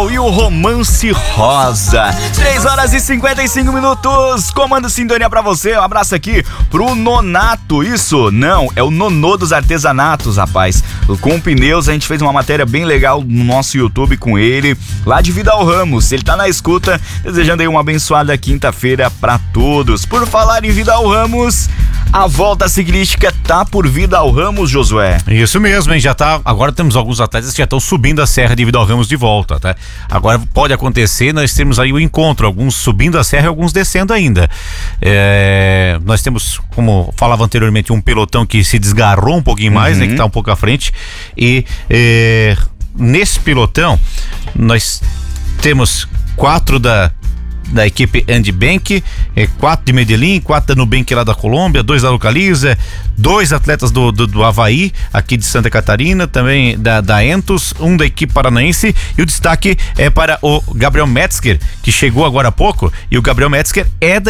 Carol e o Romance Rosa. 3h55. Comando Sintonia pra você. Um abraço aqui pro Nonato. Isso? Não, é o Nonô dos Artesanatos, rapaz. Com pneus, a gente fez uma matéria bem legal no nosso YouTube com ele, lá de Vidal Ramos. Ele tá na escuta, desejando aí uma abençoada quinta-feira pra todos. Por falar em Vidal Ramos, a volta ciclística tá por Vidal Ramos, Josué. Isso mesmo, hein? Já tá. Agora temos alguns atletas que já estão subindo a serra de Vidal Ramos de volta, tá? Agora pode acontecer, nós temos aí o encontro, alguns subindo a serra e alguns descendo ainda. Nós temos, como falava anteriormente, um pelotão que se desgarrou um pouquinho mais, né? Que tá um pouco à frente. E nesse pelotão, nós temos 4 da equipe Andibank, 4 de Medellín, 4 da Nubank lá da Colômbia, 2 da Localiza, 2 atletas do Havaí, aqui de Santa Catarina, também da Entus, 1 da equipe paranaense, e o destaque é para o Gabriel Metzger, que chegou agora há pouco, e o Gabriel Metzger é da